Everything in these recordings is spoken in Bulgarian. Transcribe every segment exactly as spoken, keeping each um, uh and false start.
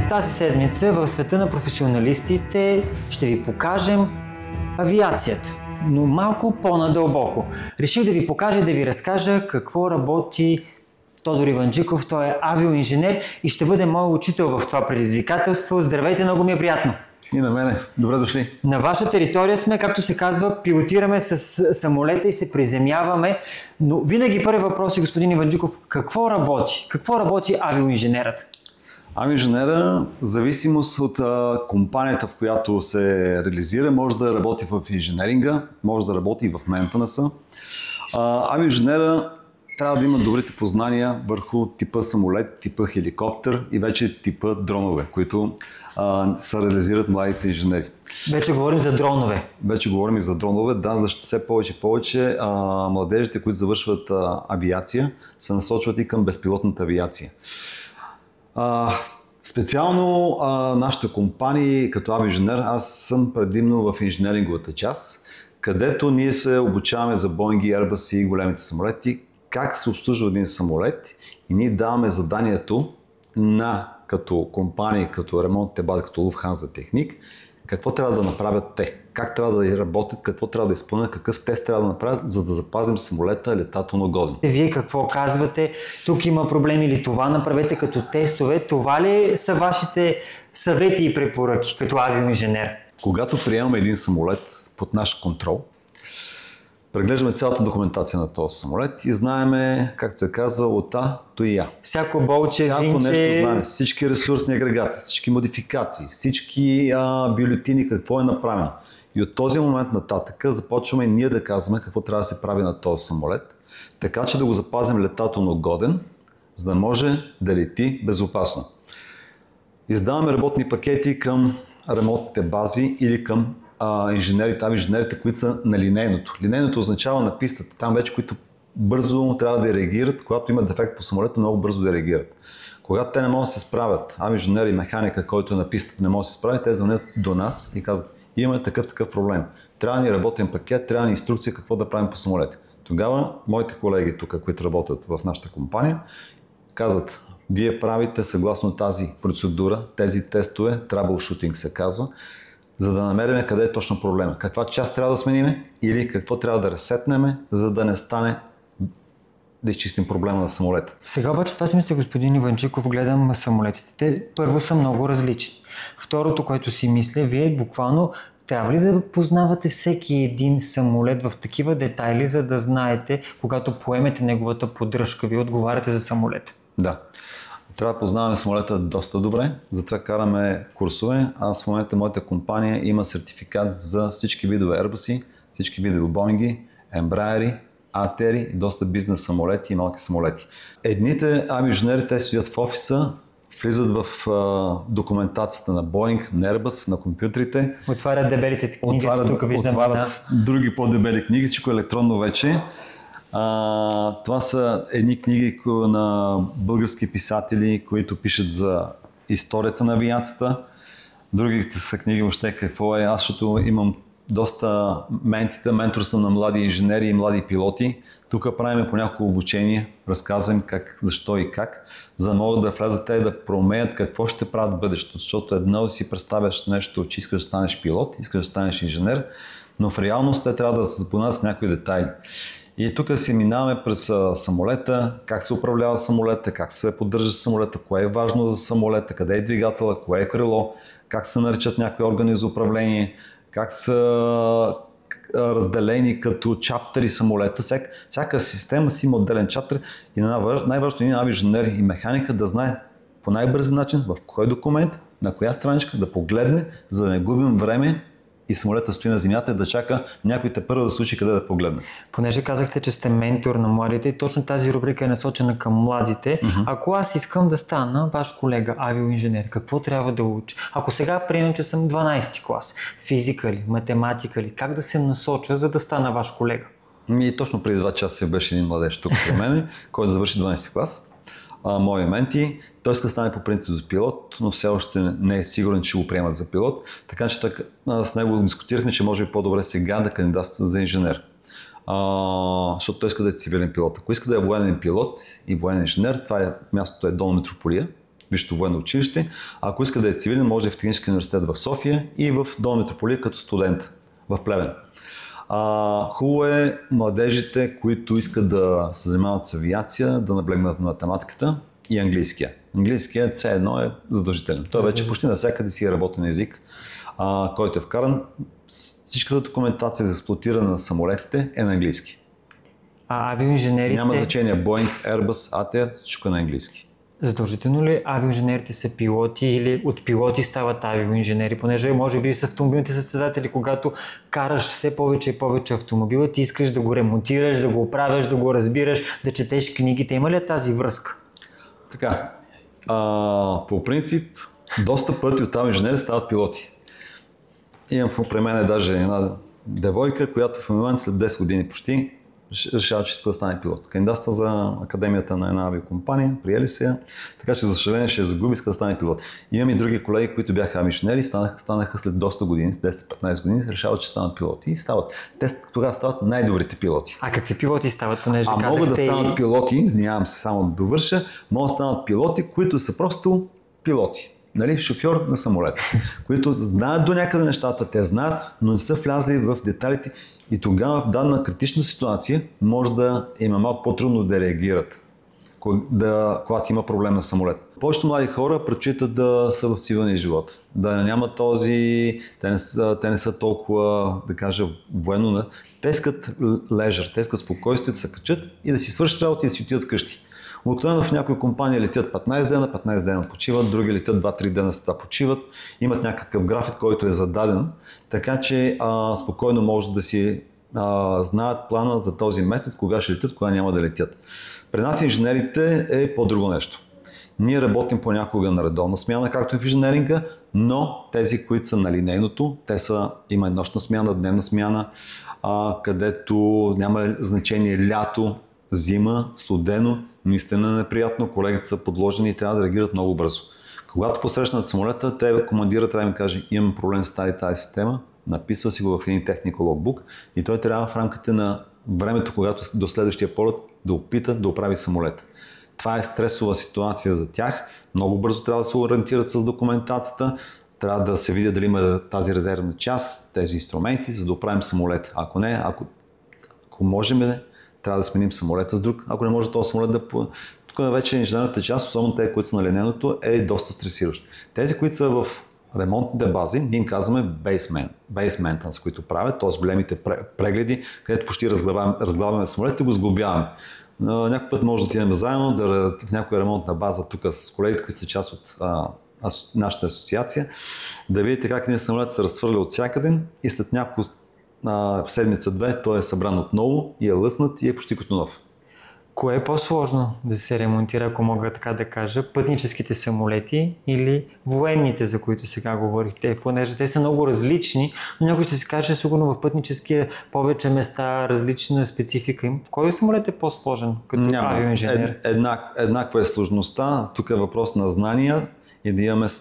Тази седмица в света на професионалистите ще ви покажем авиацията, но малко по-надълбоко. Реших да ви покажа, да ви разкажа какво работи Тодор Иванджиков. Той е авиоинженер и ще бъде мой учител в това предизвикателство. Здравейте, много ми е приятно! И на мене. Добре дошли. На ваша територия сме, както се казва, пилотираме с самолета и се приземяваме. Но винаги първи въпрос е, господин Иванджиков, какво работи? Какво работи авиоинженерът? Авиоинженера, в зависимост от а, компанията, в която се реализира, може да работи в инженеринга, може да работи и в мейнтенанса. Авиоинженера трябва да има добрите познания върху типа самолет, типа хеликоптер и вече типа дронове, които а, се реализират младите инженери. Вече говорим за дронове. Вече говорим и за дронове, да, защото все повече и повече а, младежите, които завършват а, авиация, се насочват и към безпилотната авиация. А, специално а, нашата компания като авиоинженер, аз съм предимно в инженеринговата част, където ние се обучаваме за Boeing и Airbus и големите самолети, как се обслужва един самолет и ние даваме заданието на като компания, като ремонтните бази, като Lufthansa Техник, какво трябва да направят те, как трябва да работят, какво трябва да изпълнят, какъв тест трябва да направят, за да запазим самолета летателно годен. Вие какво казвате? Тук има проблеми или това направете като тестове? Това ли са вашите съвети и препоръки като авиоинженер? Когато приемаме един самолет под наш контрол, преглеждаме цялата документация на този самолет и знаеме, как се казва, от А до Я. Всяко болче, Всяко винче... нещо знаем, всички ресурсни агрегати, всички модификации, всички а, бюлетини, какво е направено. И от този момент нататък започваме ние да казваме какво трябва да се прави на този самолет, така че да го запазим летателно годен, за да може да лети безопасно. Издаваме работни пакети към ремонтните бази или към а, инженерите, авиоинженерите, които са на линейното. Линейното означава на пистата, там вече, които бързо трябва да реагират, когато има дефект по самолета, много бързо да реагират. Когато те не могат да се справят, авиоинженер и механика, който е на пистата не може да се справи, те звънят до нас и казват: имаме такъв такъв проблем. Трябва да ни работен пакет, трябва да ни инструкция какво да правим по самолета. Тогава моите колеги тук, които работят в нашата компания, казват: вие правите съгласно тази процедура, тези тестове, troubleshooting се казва, за да намерим къде е точно проблема. Каква част трябва да смениме или какво трябва да ресетнеме, за да не стане да изчистим проблема на самолета. Сега обаче това си мисля, господин Иванджиков, гледам самолетите. Те първо са много различни. Второто, което си мисля, вие буквално трябва ли да познавате всеки един самолет в такива детайли, за да знаете, когато поемете неговата поддръжка, вие отговаряте за самолета? Да. Трябва да познаваме самолета доста добре, затова караме курсове. Аз в момента моята компания има сертификат за всички видове Airbus, всички видове Boeing, Embraer, А Т Р и доста бизнес самолети и малки самолети. Едните авиоинженери, те стоят в офиса, влизат в а, документацията на Boeing, на Airbus, на компютрите. Отварят дебелите книги, отварят, тук виждаме. Отварят да. други по-дебели книги, всичко електронно вече. А, това са едни книги на български писатели, които пишат за историята на авиацията. Другите са книги въобще какво е. Аз, защото имам доста ментите, ментор съм на млади инженери и млади пилоти. Тук правим по няколко обучения, разказвам как, защо и как, за да могат да влязат те и да проумеят какво ще правят в бъдещето. Защото едно си представяш нещо, че искаш да станеш пилот, искаш да станеш инженер, но в реалност те трябва да се запознат с някои детайли. И тук си минаваме през самолета, как се управлява самолета, как се поддържа самолета, кое е важно за самолета, къде е двигателя, кое е крило, как се наричат някои органи за управление, как са разделени като чаптери самолета. Всяка, всяка система си има отделен чаптер и най-важното е авиоинженер и механика да знае по най-бързи начин в кой документ, на коя страничка да погледне, за да не губим време и самолета стои на земята и да чака някой те първо да случи къде да погледне. Понеже казахте, че сте ментор на младите и точно тази рубрика е насочена към младите. Uh-huh. Ако аз искам да стана ваш колега, авиоинженер, какво трябва да уча? Ако сега приемем, че съм дванайсети клас, физика ли, математика ли, как да се насоча, за да стана ваш колега? И точно преди два часа беше един младеж тук при мен, който завърши дванайсети клас. Мои менти. Той иска да стане по принцип за пилот, но все още не е сигурен, че го приемат за пилот. Така че так, с него дискутирахме, че може би по-добре сега да кандидатства за инженер. А, защото той иска да е цивилен пилот. Ако иска да е военен пилот и военен инженер, това е, мястото е долу Метрополия. Висшето военно училище. Ако иска да е цивилен, може да е в Техническия университет в София и в Долна Митрополия като студент в Плевен. А, хубаво е младежите, които искат да се занимават с авиация, да наблегнат на математиката и английския. Английският все едно е задължителен. Той вече почти навсякъде си е работен език, а, който е вкаран. Всичката документация за експлоатиране на самолетите е на английски. А авиоинженерите... Няма значение Boeing, Airbus, ей ти ар, всичко е на английски. Задължително ли авиоинженерите са пилоти или от пилоти стават авиоинженери? Понеже може би с автомобилните състезатели, когато караш все повече и повече автомобила, ти искаш да го ремонтираш, да го оправяш, да го разбираш, да четеш книгите. Има ли е тази връзка? Така, а, по принцип, доста пъти от авиоинженери стават пилоти. Имам при мен даже една девойка, която в момента след десет години почти решава, че иска да стане пилот. Кандидатства за академията на една авиокомпания, приели се я, така че за съжаление ще я загуби, иска да стане пилот. Имам и други колеги, които бяха авиоинженери, станаха, станаха след доста години, десет-петнайсет години, решават, че станат пилоти и стават. Те тогава стават най-добрите пилоти. А какви пилоти стават, понеже а казахте? могат да станат и... пилоти, извинявам се само да довърша, могат да станат пилоти, които са просто пилоти. Нали, шофьор на самолет, които знаят до някъде нещата, те знаят, но не са влязли в деталите и тогава в дадена критична ситуация може да им е малко по-трудно да реагират, да, когато има проблем на самолет. Повечето млади хора предпочитат да са в цивилния живот, да нямат този, те не са, те не са толкова, да кажа, военно. Те искат лежър, те искат спокойствие да се качат и да си свършат работа и да си отидат вкъщи. Обикновено в някои компании летят петнайсет дена, петнайсет дена почиват, други летят два-три дена след това почиват, имат някакъв график, който е зададен, така че а, спокойно може да си а, знаят плана за този месец, кога ще летят, кога няма да летят. При нас инженерите е по-друго нещо. Ние работим понякога на редовна смяна, както е в инженеринга, но тези, които са на линейното, те са, има и нощна смяна, дневна смяна, а, където няма значение лято, зима, студено, наистина е неприятно, колегите са подложени и трябва да реагират много бързо. Когато посрещнат самолета, те командират, трябва да им каже, имам проблем с тази тази система, написва си го в един technical logbook и той трябва в рамките на времето, когато до следващия полет да опита да оправи самолета. Това е стресова ситуация за тях, много бързо трябва да се ориентират с документацията, трябва да се види дали има тази резервна част, тези инструменти, за да оправим самолета. Ако не, ако, ако можем, трябва да сменим самолета с друг, ако не може този самолет да... Тук вече инженерната част, особено те, които са на линейното, е доста стресиращо. Тези, които са в ремонтните бази, ние им казваме base maintenance, които правят, т.е. големите прегледи, където почти разглавяме, разглавяме самолетите и го сглобяваме. Някой път може да отидем заедно да, в някоя ремонтна база тук с колегите, които са част от а, ас, нашата асоциация, да видите как един самолет се разхвърля от всякъде и след няколко на седмица-две той е събран отново и е лъснат и е почти като нов. Кое е по-сложно да се ремонтира, ако мога така да кажа, пътническите самолети или военните, за които сега говорихте, понеже те са много различни, но някой ще си каже, сигурно в пътническия повече места, различна специфика им. В кой самолет е по-сложен като авиоинженер? Ед, еднак, еднаква е сложността, тук е въпрос на знания и да имаме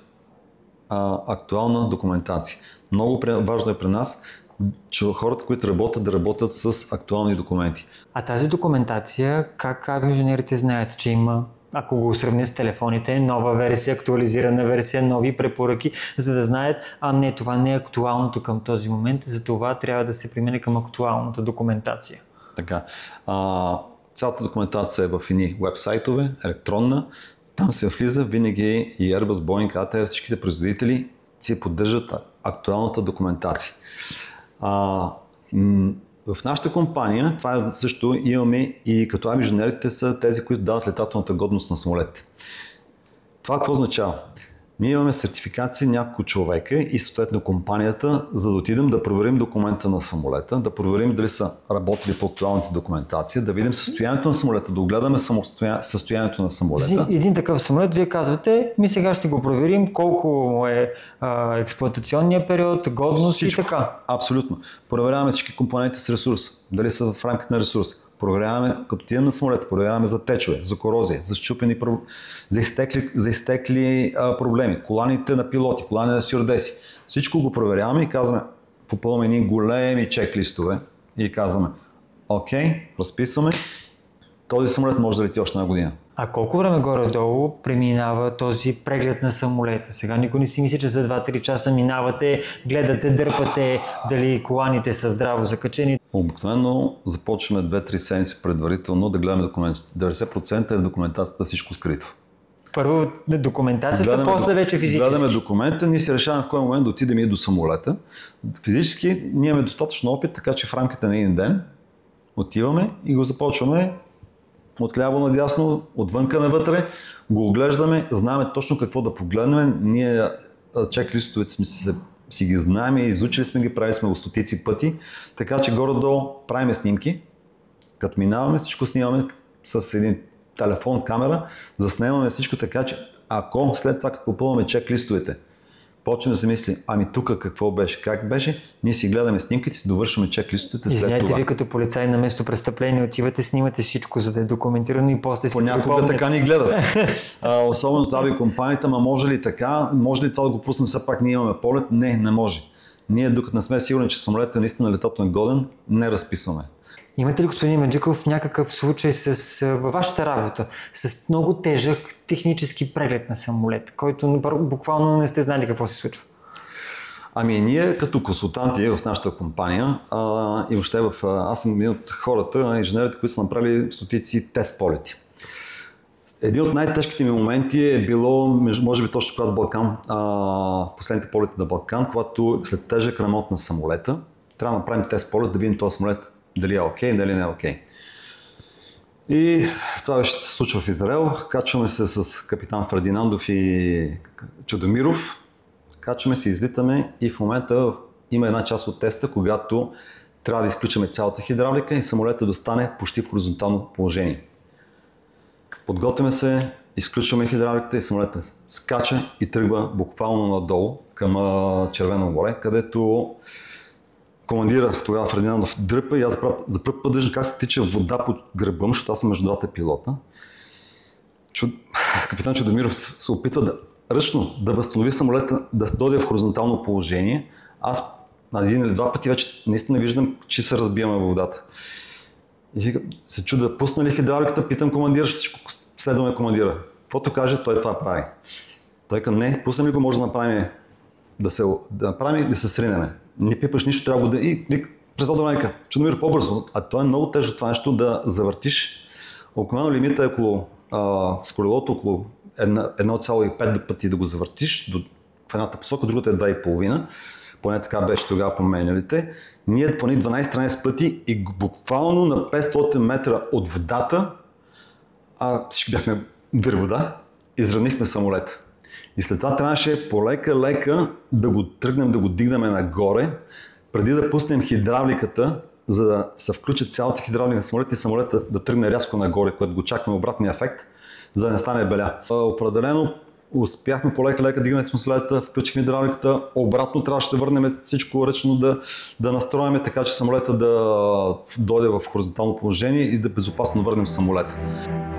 а, актуална документация. Много важно е при нас, че хората, които работят, да работят с актуални документи. А тази документация, как авиоинженерите знаят, че има, ако го сравня с телефоните, нова версия, актуализирана версия, нови препоръки, за да знаят, а не, това не е актуалното към този момент, за това трябва да се премине към актуалната документация. Така. А, цялата документация е в едни вебсайтове, електронна. Там се влиза винаги и Airbus, Boeing, ей ти ар, всичките производители си поддържат актуалната документация. А, м- в нашата компания, това също имаме и като авиоинженерите са тези, които дават летателната годност на самолетите. Това какво означава? Ние имаме сертификации няколко човека и съответно компанията, за да отидем да проверим документа на самолета, да проверим дали са работили по актуалната документация, да видим състоянието на самолета, да огледаме състоянието на самолета. Един такъв самолет, вие казвате, ми сега ще го проверим колко е а, експлоатационния период, годност всичко, и така. Абсолютно. Проверяваме всички компоненти с ресурс, дали са в рамките на ресурс. Проверяваме, като отидем на самолета, проверяваме за течове, за корозия, за счупени, за изтекли, за изтекли а, проблеми, коланите на пилоти, колани на стюардеси. Всичко го проверяваме и казваме, попълваме едни големи чек-листове и казваме, окей, разписваме, този самолет може да лети още една година. А колко време горе-долу преминава този преглед на самолета? Сега никой не си мисли, че за два-три часа минавате, гледате, дърпате дали коланите са здраво закачени. Обикновено започваме две-три седмици предварително да гледаме документи. деветдесет процента е в документацията всичко скрито. Първо документацията, гледаме, после вече физически. Гледаме документа, ние си решаваме в кой момент да отидем и до самолета. Физически ние имаме достатъчно опит, така че в рамките на един ден отиваме и го започваме отляво надясно, отвънка навътре, го оглеждаме, знаем точно какво да погледнем. Ние чек-листовете сме си, си ги знаем, изучили сме ги, правили сме го стотици пъти, така че горе-долу правим снимки. Като минаваме, всичко снимаме с един телефон, камера, заснемаме всичко така, че ако след това, като попълваме чек-листовете, почнем да се мисли, ами тук какво беше, как беше, ние си гледаме снимките, си довършваме чек-листовете след Извиняйте, това. вие като полицай на место престъпление отивате, снимате всичко, за да е документирано и после си Понякога така ни гледат. А, особено от авиокомпанията, ма може ли така, може ли това да го пуснем, все пак ние имаме полет? Не, не може. Ние докато не сме сигурни, че самолетът е наистина летателно годен, не разписваме. Имате ли, господин Маджиков, някакъв случай с, във вашата работа с много тежък технически преглед на самолет, който буквално не сте знали какво се случва? Ами ние като консултанти в нашата компания а, и въобще в, аз съм един от хората, инженерите, които са направили стотици тест полети. Един от най-тежките ми моменти е било, може би точно когато Балкан, а, последните полети на Балкан, когато след тежък ремонт на самолета, трябва да направим тест полет, да видим този самолет дали е окей, дали не е окей. И това беше се случва в Израел. Качваме се с капитан Фердинандов и Чудомиров. Качваме се, излитаме и в момента има една част от теста, когато трябва да изключим цялата хидравлика и самолетът да стане почти в хоризонтално положение. Подготвяме се, изключваме хидравликата и самолетът скача и тръгва буквално надолу към Червено море, където командира тогава Фердинандов дръпа и аз за първ път виждам как се тича вода под гърба, защото аз съм между двата пилота. Чуд... Капитан Чудомиров се опитва да ръчно да възстанови самолета, да дойде в хоризонтално положение. Аз на един или два пъти вече наистина виждам, че се разбиваме във водата. И се чуда, пусна ли хидравликата, питам командира, всичко следваме командира. Каквото каже, той това прави. Той каза, не, пуснем ли го, може да направим да се, да направим и да се сринеме. Не пипаш нищо, трябва да... И, и през водонайка, Чудомир по-бързо. А то е много тежко това нещо да завъртиш. Около лимита е около а, с колелото около едно цяло и пет пъти да го завъртиш до, в едната посока, другата е два и половина. Поне така беше тогава по менялите. Ние поне дванайсет-тринайсет пъти и буквално на петстотин метра от водата, а всички бяхме вир вода, изравнихме самолета. И след това трябваше полека-лека да го тръгнем, да го дигнем нагоре, преди да пуснем хидравликата, за да се включи цялата хидравлика на самолета и самолета да тръгне рязко нагоре, което го чакаме обратния ефект, за да не стане беля. Определено успяхме полека-лека, дигнахме самолета, включихме хидравликата, обратно трябваше да върнем всичко ръчно, да, да настроим така, че самолета да дойде в хоризонтално положение и да безопасно върнем самолета.